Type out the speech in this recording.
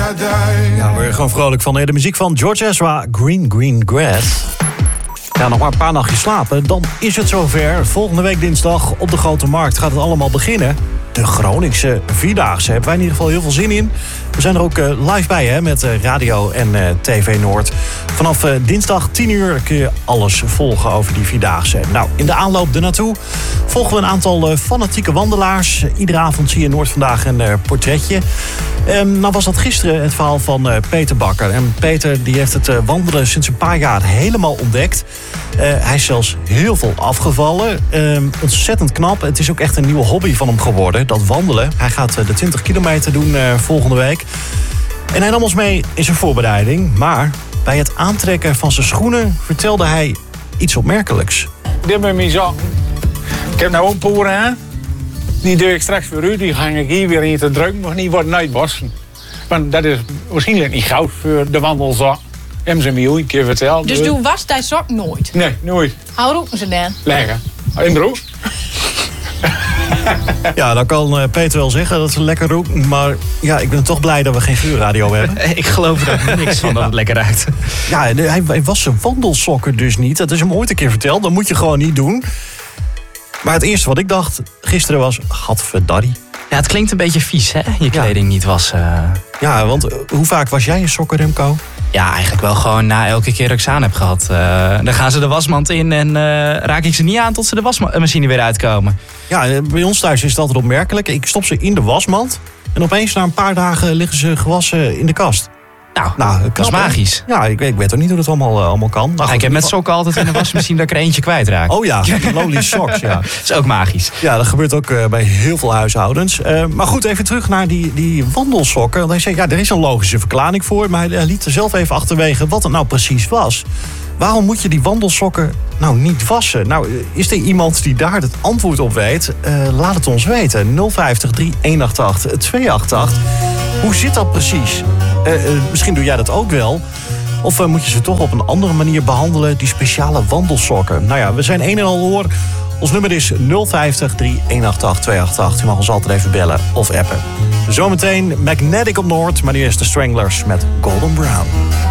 Ja, we gewoon vrolijk van de muziek van George Ezra, Green Grass. Ja, nog maar een paar nachtjes slapen, dan is het zover. Volgende week dinsdag op de Grote Markt gaat het allemaal beginnen. De Groningse Vierdaagse. Hebben wij in ieder geval heel veel zin in. We zijn er ook live bij hè, met radio en TV Noord. Vanaf dinsdag 10 uur kun je alles volgen over die Vierdaagse. Nou, in de aanloop ernaartoe volgen we een aantal fanatieke wandelaars. Iedere avond zie je Noord vandaag een portretje. Nou was dat gisteren het verhaal van Peter Bakker. En Peter die heeft het wandelen sinds een paar jaar helemaal ontdekt. Hij is zelfs heel veel afgevallen. Ontzettend knap. Het is ook echt een nieuwe hobby van hem geworden, dat wandelen. Hij gaat de 20 kilometer doen volgende week. En hij nam ons mee in zijn voorbereiding. Maar bij het aantrekken van zijn schoenen vertelde hij iets opmerkelijks. Dit ben mijn zakken. Ik heb nou ook poren aan. Die doe ik straks weer uit. Die ga ik hier weer in te drukken. Maar niet worden uitwassen. Want dat is waarschijnlijk niet goud voor de wandelzak. Hebben ze me ooit een keer verteld. Dus doe was die sok nooit? Nee, nooit. Hoe roepen ze dan? Lekker. In de rook. Ja, dan kan Peter wel zeggen dat ze lekker roept. Maar ja, ik ben toch blij dat we geen vuurradio hebben. Ik geloof er ook niks van dat het lekker ruikt. Ja, hij was zijn wandelsokken dus niet. Dat is hem ooit een keer verteld. Dat moet je gewoon niet doen. Maar het eerste wat ik dacht gisteren was, gadverdarrie. Ja, het klinkt een beetje vies, hè? Je kleding niet wassen. Ja, want hoe vaak was jij je sokken, Remco? Ja, eigenlijk wel gewoon na elke keer dat ik ze aan heb gehad. Dan gaan ze de wasmand in en raak ik ze niet aan tot ze de wasmachine weer uitkomen. Ja, bij ons thuis is het altijd opmerkelijk. Ik stop ze in de wasmand en opeens na een paar dagen liggen ze gewassen in de kast. Nou, dat is magisch. Ja, ik weet ook niet hoe dat allemaal kan. Nou, ik heb met sokken altijd in de wasmachine dat ik er eentje kwijtraak. Oh ja, lowly socks, ja. Dat is ook magisch. Ja, dat gebeurt ook bij heel veel huishoudens. Maar goed, even terug naar die wandelsokken. Want hij zei, ja, er is een logische verklaring voor. Maar hij liet er zelf even achterwege wat het nou precies was. Waarom moet je die wandelsokken nou niet wassen? Nou, is er iemand die daar het antwoord op weet? Laat het ons weten. 050 3188 288. Hoe zit dat precies? Misschien doe jij dat ook wel. Of moet je ze toch op een andere manier behandelen, die speciale wandelsokken? Nou ja, we zijn een en al hoor. Ons nummer is 050 3188 288. U mag ons altijd even bellen of appen. Zometeen Magnetic op Noord, maar nu is de Stranglers met Golden Brown.